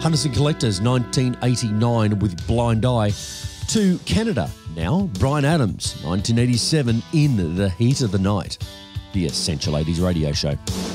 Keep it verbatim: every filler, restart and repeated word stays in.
Hunters and Collectors, nineteen eighty-nine with Blind Eye. To Canada now, Bryan Adams, nineteen eighty-seven, In the Heat of the Night. The Essential eighties Radio Show.